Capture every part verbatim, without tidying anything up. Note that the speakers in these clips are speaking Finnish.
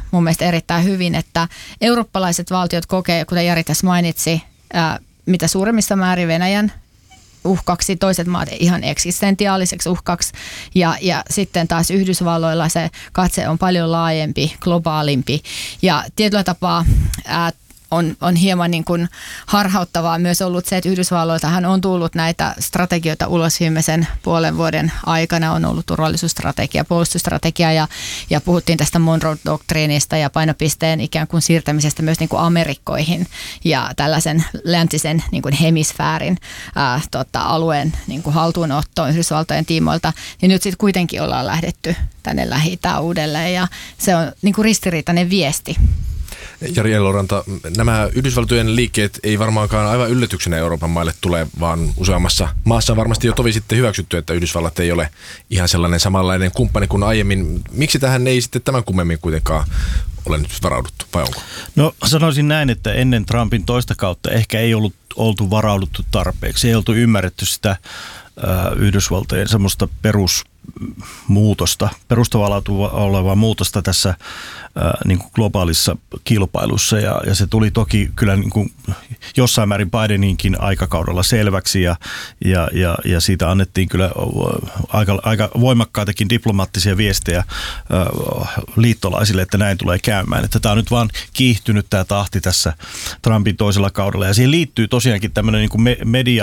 mun mielestä erittäin hyvin, että eurooppalaiset valtiot kokee, kuten Jari tässä mainitsi, ää, mitä suurimmissa määrin Venäjän uhkaksi, toiset maat ihan eksistentiaaliseksi uhkaksi ja, ja sitten taas Yhdysvalloilla se katse on paljon laajempi, globaalimpi ja tietyllä tapaa ää, On, on hieman niin kuin harhauttavaa myös ollut se, että Yhdysvalloiltahan on tullut näitä strategioita ulos viimeisen puolen vuoden aikana. On ollut turvallisuusstrategia, puolustusstrategia ja, ja puhuttiin tästä Monroe-doktriinista ja painopisteen ikään kuin siirtämisestä myös niin kuin Amerikkoihin ja tällaisen läntisen niin kuin hemisfäärin ää, tota, alueen niin kuin haltuunottoon Yhdysvaltojen tiimoilta. Niin nyt sitten kuitenkin ollaan lähdetty tänne Lähi-Itään uudelleen ja se on niin kuin ristiriitainen viesti. Jari Eloranta, nämä Yhdysvaltojen liikkeet ei varmaankaan aivan yllätyksenä Euroopan maille tule, vaan useammassa maassa on varmasti jo tovi sitten hyväksytty, että Yhdysvallat ei ole ihan sellainen samanlainen kumppani kuin aiemmin. Miksi tähän ei sitten tämän kummemmin kuitenkaan ole nyt varauduttu, vai onko? No sanoisin näin, että ennen Trumpin toista kautta ehkä ei ollut oltu varauduttu tarpeeksi. Ei oltu ymmärretty sitä äh, Yhdysvaltojen semmoista perus muutosta, perustavaa olevaa muutosta tässä ää, niin kuin globaalissa kilpailussa ja, ja se tuli toki kyllä niin kuin jossain määrin Bideninkin aikakaudella selväksi ja, ja, ja, ja siitä annettiin kyllä aika, aika voimakkaitakin diplomaattisia viestejä ää, liittolaisille, että näin tulee käymään. Että tämä on nyt vaan kiihtynyt tämä tahti tässä Trumpin toisella kaudella ja siihen liittyy tosiaankin tämmöinen niin kuin me, media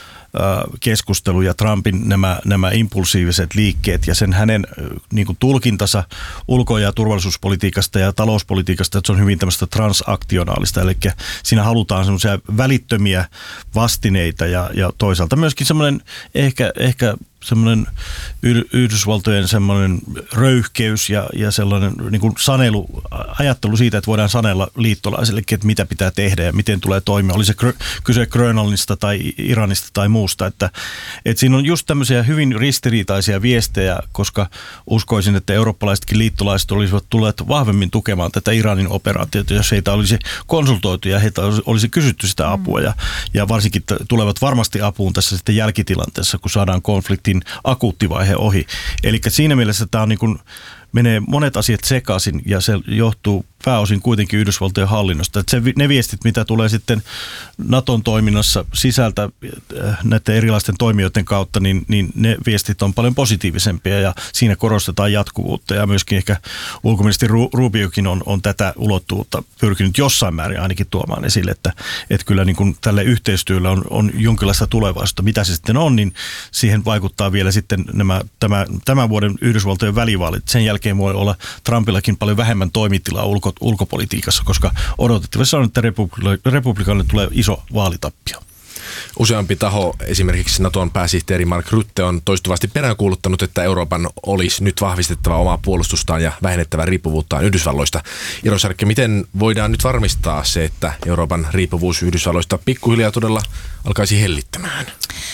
keskustelu ja Trumpin nämä, nämä impulsiiviset liikkeet ja sen hänen niin kuin tulkintansa ulko- ja turvallisuuspolitiikasta ja talouspolitiikasta, että se on hyvin tämmöistä transaktionaalista, eli siinä halutaan semmoisia välittömiä vastineita ja, ja toisaalta myöskin semmoinen ehkä, ehkä semmoinen Yhdysvaltojen semmoinen röyhkeys ja, ja sellainen niin kuin sanelu, ajattelu siitä, että voidaan sanella liittolaisille, että mitä pitää tehdä ja miten tulee toimia. Oli se kyse Grönlannista tai Iranista tai muusta. Että, että siinä on just tämmöisiä hyvin ristiriitaisia viestejä, koska uskoisin, että eurooppalaisetkin liittolaiset olisivat tulleet vahvemmin tukemaan tätä Iranin operaatiota, jos heitä olisi konsultoitu ja heitä olisi kysytty sitä apua. Ja, ja varsinkin tulevat varmasti apuun tässä sitten jälkitilanteessa, kun saadaan konflikti akuutti vaihe ohi. Eli siinä mielessä tämä on niin kuin, menee monet asiat sekaisin ja se johtuu pääosin kuitenkin Yhdysvaltojen hallinnosta. Että se, ne viestit, mitä tulee sitten Naton toiminnassa sisältä näiden erilaisten toimijoiden kautta, niin, niin ne viestit on paljon positiivisempia ja siinä korostetaan jatkuvuutta ja myöskin ehkä ulkoministeri Rubiokin on, on tätä ulottuvuutta pyrkinyt jossain määrin ainakin tuomaan esille, että, että kyllä niin kuin tälle yhteistyöllä on, on jonkinlaista tulevaisuutta. Mitä se sitten on, niin siihen vaikuttaa vielä sitten nämä, tämä, tämän vuoden Yhdysvaltojen välivaalit. Sen jälkeen voi olla Trumpillakin paljon vähemmän toimitilaa ulko ulkopolitiikassa, koska odotettavissa on, että republikaanille tulee iso vaalitappio. Useampi taho, esimerkiksi Naton pääsihteeri Mark Rutte, on toistuvasti peräänkuuluttanut, että Euroopan olisi nyt vahvistettava omaa puolustustaan ja vähennettävä riippuvuuttaan Yhdysvalloista. Iro Särkkä, miten voidaan nyt varmistaa se, että Euroopan riippuvuus Yhdysvalloista pikkuhiljaa todella alkaisi hellittämään?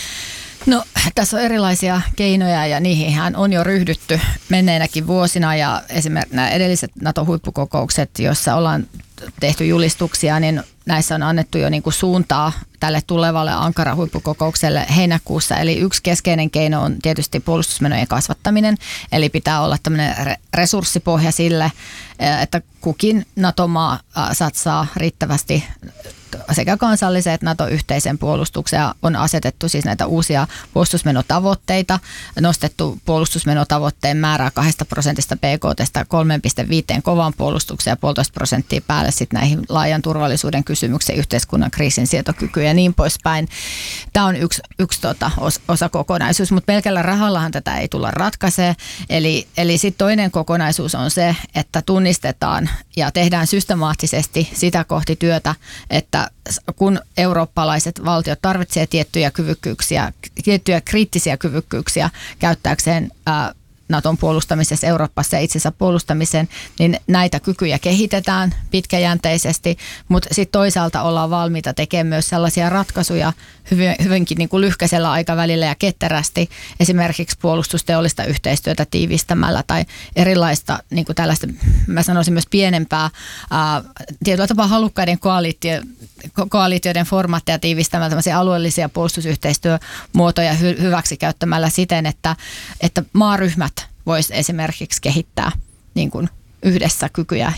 No tässä on erilaisia keinoja ja niihinhän on jo ryhdytty menneinäkin vuosina ja esimerkiksi nämä edelliset NATO-huippukokoukset, joissa ollaan tehty julistuksia, niin näissä on annettu jo niin kuin suuntaa tälle tulevalle Ankara-huippukokoukselle heinäkuussa. Eli yksi keskeinen keino on tietysti puolustusmenojen kasvattaminen, eli pitää olla tämmöinen resurssipohja sille, että kukin NATO-maa satsaa riittävästi sekä kansalliseen että NATO-yhteisen puolustukseen. On asetettu siis näitä uusia puolustusmenotavoitteita, nostettu puolustusmenotavoitteen määrää kahdesta prosentista B K T:stä kolme pilkku viisi kovaan puolustukseen ja puolitoista prosenttia päälle sitten näihin laajan turvallisuuden kysymyksiin, yhteiskunnan kriisinsietokykyyn ja niin poispäin. Tämä on yksi, yksi tota, osa kokonaisuus, mutta pelkällä rahallahan tätä ei tulla ratkaisemaan. Eli, eli sitten toinen kokonaisuus on se, että tunnistetaan ja tehdään systemaattisesti sitä kohti työtä, että kun eurooppalaiset valtiot tarvitsee tiettyjä kyvykkyyksiä, tiettyjä kriittisiä kyvykkyyksiä käyttääkseen ää, Naton puolustamisessa Euroopassa ja itsensä puolustamiseen, niin näitä kykyjä kehitetään pitkäjänteisesti, mutta sitten toisaalta ollaan valmiita tekemään myös sellaisia ratkaisuja hyvin, hyvinkin niin kuin lyhkäisellä aikavälillä ja ketterästi, esimerkiksi puolustusteollista yhteistyötä tiivistämällä tai erilaista niin kuin tällaista, mä sanoisin myös pienempää, ää, tietyllä tapaa halukkaiden koalitio, koalitioiden formaatteja tiivistämällä tämmöisiä alueellisia puolustusyhteistyömuotoja hy, hyväksi käyttämällä siten, että, että maaryhmät voisi esimerkiksi kehittää niin kuin yhdessä kykyjä